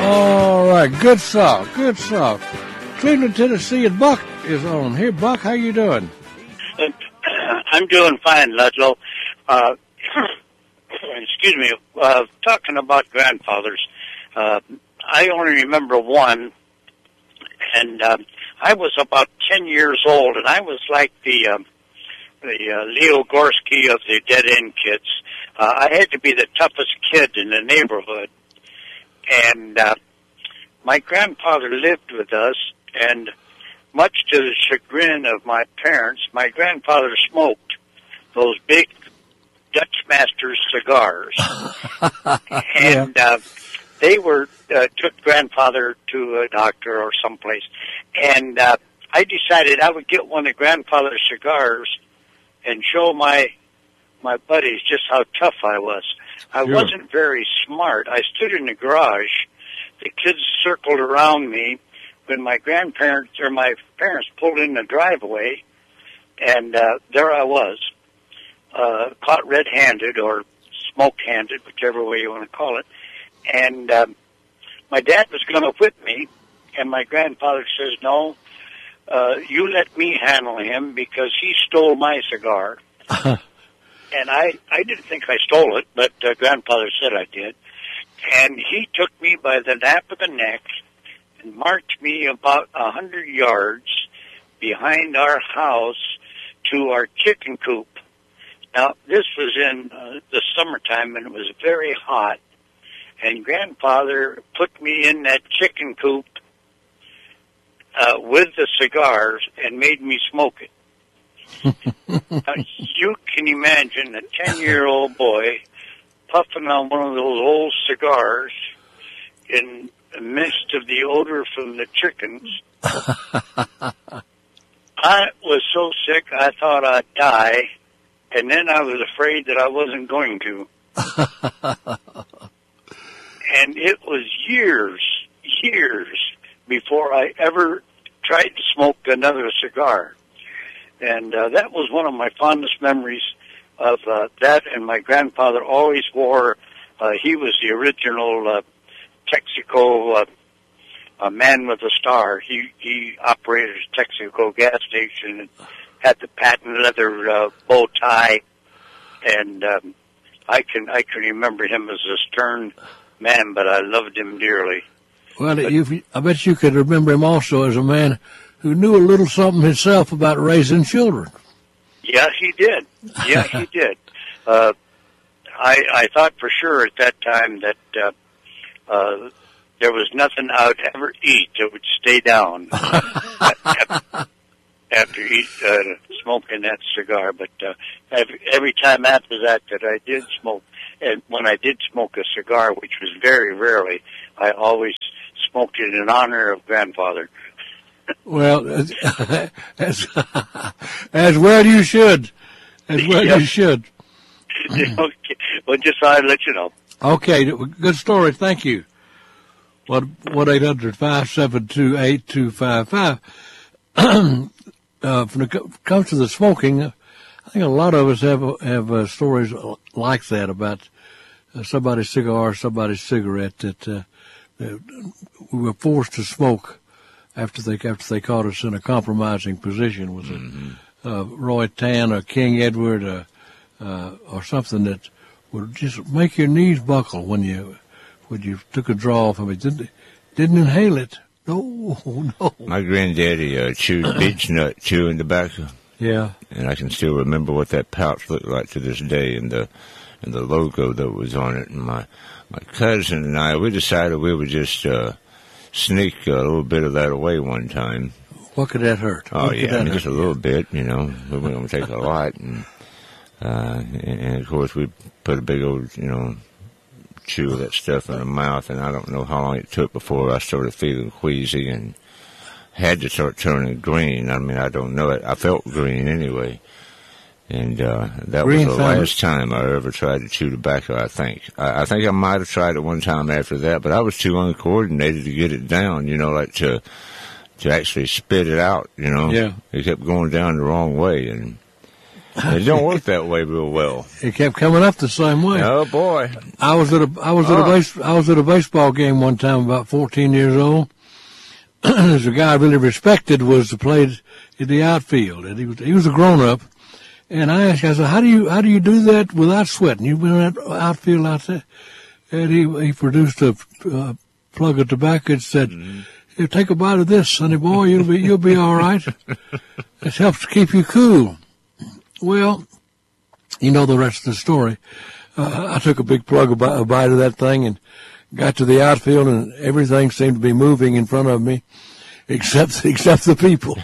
All right, good stuff, good stuff. Cleveland, Tennessee, and Buck is on. Here, Buck, how you doing? I'm doing fine, Ludlow. Excuse me. Talking about grandfathers, I only remember one, and I was about 10 years old, and I was like the Leo Gorski of the Dead End Kids. I had to be the toughest kid in the neighborhood, and my grandfather lived with us, and much to the chagrin of my parents, my grandfather smoked those big Dutch Masters cigars. And they were took grandfather to a doctor or someplace. And I decided I would get one of grandfather's cigars and show my buddies just how tough I was. I wasn't very smart. I stood in the garage. The kids circled around me when my grandparents or my parents pulled in the driveway, and there I was, caught red-handed or smoke-handed, whichever way you want to call it. And my dad was going to whip me, and my grandfather says, no, you let me handle him because he stole my cigar. And I didn't think I stole it, but grandfather said I did. And he took me by the nape of the neck and marched me about 100 yards behind our house to our chicken coop. Now, this was in the summertime, and it was very hot. And grandfather put me in that chicken coop with the cigars and made me smoke it. Now, you can imagine a 10-year-old boy puffing on one of those old cigars in the midst of the odor from the chickens. I was so sick I thought I'd die, and then I was afraid that I wasn't going to. And it was years before I ever tried to smoke another cigar. And that was one of my fondest memories of that. And my grandfather always wore, he was the original Texaco man with a star. He operated a Texaco gas station and had the patent leather bow tie. And I can remember him as a stern man, but I loved him dearly. Well, I bet you could remember him also as a man who knew a little something himself about raising children. Yeah, he did. Yeah, he did. I thought for sure at that time that there was nothing I would ever eat that would stay down after smoking that cigar. But every time after that I did smoke, and when I did smoke a cigar, which was very rarely, I always smoked it in honor of grandfather. Well, as well you should. As well you should. Okay. Well, just thought I'd let you know. Okay, good story. Thank you. 1-800-572-8255. When it comes to the smoking, I think a lot of us have stories like that about somebody's cigar, somebody's cigarette that we were forced to smoke after they caught us in a compromising position. Was it Roy Tan or King Edward or something that would just make your knees buckle when you took a draw from it? Didn't inhale it. No. My granddaddy chewed beech nut chewing tobacco. Yeah. And I can still remember what that pouch looked like to this day, and the logo that was on it. And my cousin and I, we decided we would just sneak a little bit of that away one time. What could that hurt? Just a little bit, We weren't going to take a lot. And of course, we put a big old, chew of that stuff in the mouth. And I don't know how long it took before I started feeling queasy and had to start turning green. I mean, I don't know it. I felt green anyway. And that was the last time I ever tried to chew tobacco, I think. I think I might have tried it one time after that, but I was too uncoordinated to get it down, like to actually spit it out, Yeah. It kept going down the wrong way. And It don't work that way real well. It kept coming up the same way. Oh boy! I was at a baseball game one time, about 14 years old. There's a guy I really respected played in the outfield, and he was a grown up. And I asked, I said, how do you do that without sweating? You've been in that outfield out there, and he produced a plug of tobacco and said, "Here, take a bite of this, sonny boy. You'll be all right. This helps to keep you cool." Well, you know the rest of the story. I took a big plug, a bite of that thing, and got to the outfield, and everything seemed to be moving in front of me, except the people.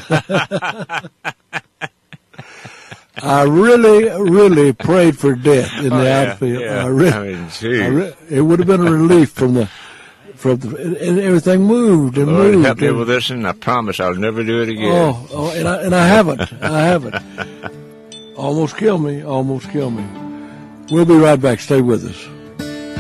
I really prayed for death in the outfield. Yeah. It would have been a relief from and everything moved and Lord, moved. help me with this, and I promise I'll never do it again. And I haven't. Almost killed me. We'll be right back. Stay with us.